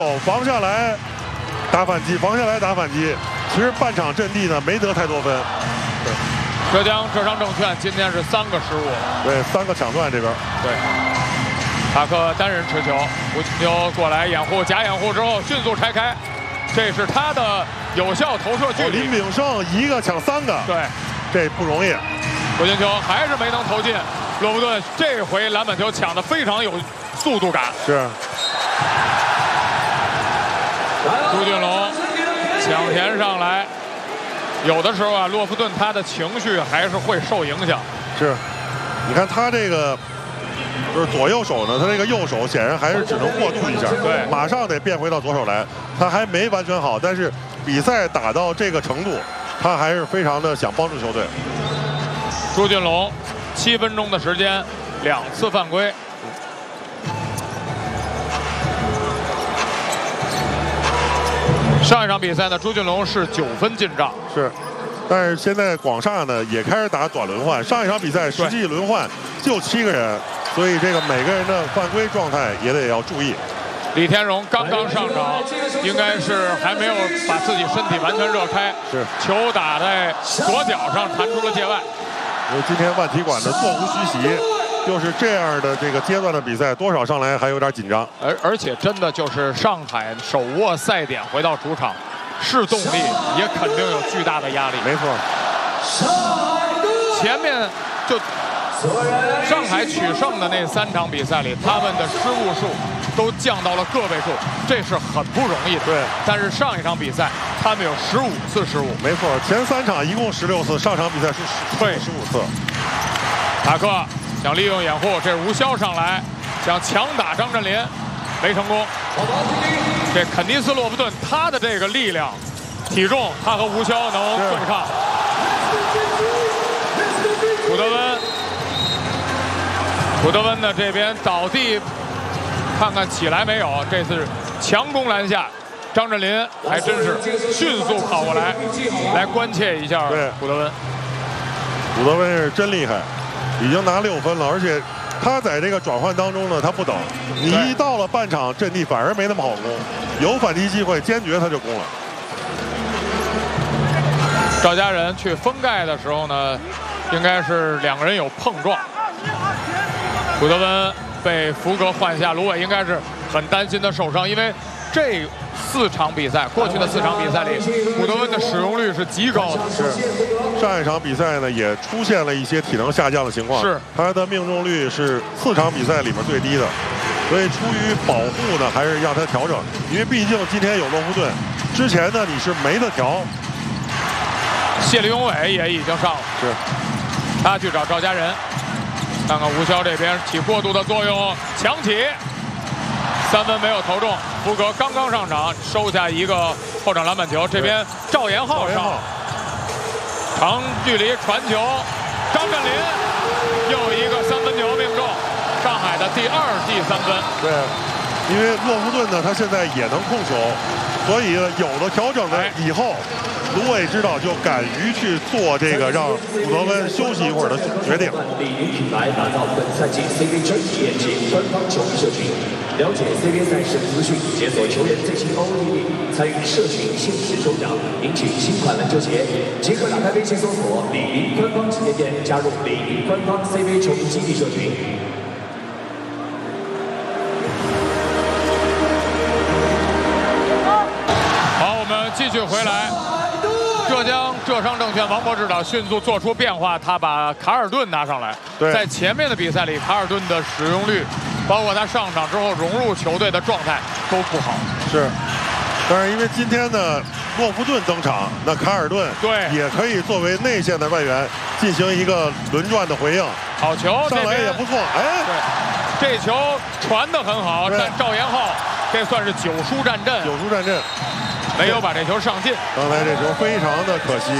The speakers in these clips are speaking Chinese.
防下来打反击，防下来打反击。其实半场阵地呢没得太多分。 浙江浙商证券今天是3个失误， 对，3个抢断这边。 对，塔克单人持球，吴金秋过来掩护，假掩护之后迅速拆开，这是他的有效投射距离。 林炳胜1个抢3个， 对， 这不容易。 吴金秋还是没能投进，洛夫顿这回篮板球抢得非常有速度感。 是。 朱俊龙抢田上来，有的时候啊，洛夫顿他的情绪还是会受影响。 是，你看他这个就是左右手呢，他这个右手显然还是只能过渡一下， 对， 马上得变回到左手来，他还没完全好，但是比赛打到这个程度，他还是非常的想帮助球队。 朱俊龙7分钟的时间，2次犯规。上一场比赛呢，朱俊龙是9分进账， 是，但是现在广厦呢也开始打短轮换，上一场比赛实际轮换就7个人，所以这个每个人的犯规状态也得要注意。 李天荣刚刚上场，应该是还没有把自己身体完全热开， 是球打在左脚上弹出了界外。 因为今天万体馆的座无虚席。就是这样的这个阶段的比赛，多少上来还有点紧张， 而且真的就是上海手握赛点回到主场，是动力也肯定有巨大的压力。 没错， 前面就上海取胜的那3场比赛里，他们的失误数都降到了个位数，这是很不容易的。 对， 但是上一场比赛他们有15次失误。 没错，前3场一共16次，上场比赛是15次。 塔克想利用掩护，这是吴骁上来想强打张镇麟，没成功。这肯尼斯·洛夫顿他的这个力量、体重，他和吴骁能对抗。古德温呢这边倒地，看看起来没有，这次强攻篮下，张镇麟还真是迅速跑过来，来关切一下古德温。 古德温是真厉害。已经拿6分了，而且他在这个转换当中呢，他不等，你一到了半场阵地反而没那么好攻，有反击机会坚决他就攻了。 赵家人去封盖的时候呢，应该是2个人有碰撞，古德温被福格换下，卢伟应该是很担心他受伤，因为这4场比赛，过去的4场比赛里，古德温的使用率是极高的。 是，上一场比赛呢也出现了一些体能下降的情况， 是， 他的命中率是4场比赛里面最低的，所以出于保护呢，还是让他调整，因为毕竟今天有洛夫顿，之前呢你是没得调。 谢立永伟也已经上了， 是， 他去找赵家人，看看吴骁这边起过渡的作用，强起。3分没有投中，福格刚刚上场，收下一个后场篮板球。这边赵延浩上，长距离传球，张镇麟又一个3分球命中，上海的第2记3分。 对，因为洛夫顿呢，他现在也能控球，所以有了调整的以后，卢伟指导就敢于去做这个让古德温休息一会儿的决定。 品牌打造本赛季 CBA 专业及官方球迷社群。了解 CBA 赛事资讯，解锁球员最新 OOTD， 参与社群限时抽奖，赢取新款篮球鞋。即刻打开微信搜索李宁官方旗舰店，加入李宁官方 CBA 球迷基地社群。 好，我们继续回来。浙江浙商证券王博指导迅速做出变化，他把卡尔顿拿上来。在前面的比赛里，卡尔顿的使用率，包括他上场之后融入球队的状态都不好。 是，但是因为今天呢，洛夫顿登场，那卡尔顿也可以作为内线的外援进行一个轮转的回应。 好球， 上来也不错。哎， 对，这球传得很好，但赵延浩这算是9输战阵。 9输战阵。 没有把这球上进， 刚才这球非常的可惜。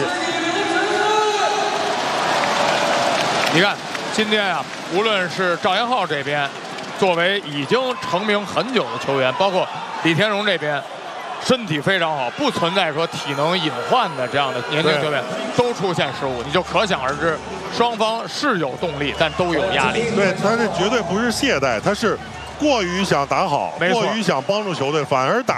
你看，今天啊，无论是赵延浩这边，作为已经成名很久的球员，包括李天荣这边，身体非常好，不存在说体能隐患的这样的年轻球员都出现失误，你就可想而知，双方是有动力，但都有压力。 对，他这绝对不是懈怠，他是过于想打好，过于想帮助球队，反而打。